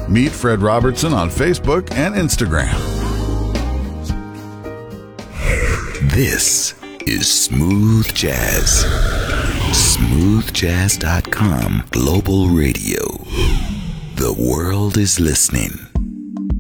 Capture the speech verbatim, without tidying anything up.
Meet Fred Robertson on Facebook and Instagram. This is Smooth Jazz. smooth jazz dot com Global Radio. The world is listening.